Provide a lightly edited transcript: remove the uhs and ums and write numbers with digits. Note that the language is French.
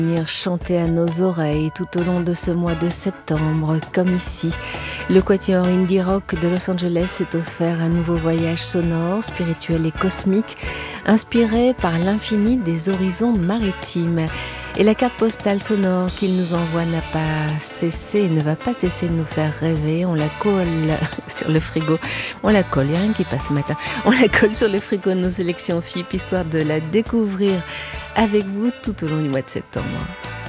Venir chanter à nos oreilles tout au long de ce mois de septembre, comme ici. Le quatuor indie rock de Los Angeles s'est offert un nouveau voyage sonore, spirituel et cosmique, inspiré par l'infini des horizons maritimes. Et la carte postale sonore qu'il nous envoie n'a pas cessé, ne va pas cesser de nous faire rêver. On la colle sur le frigo. On la colle, il n'y a rien qui passe ce matin. On la colle sur le frigo de nos sélections FIP, histoire de la découvrir avec vous tout au long du mois de septembre.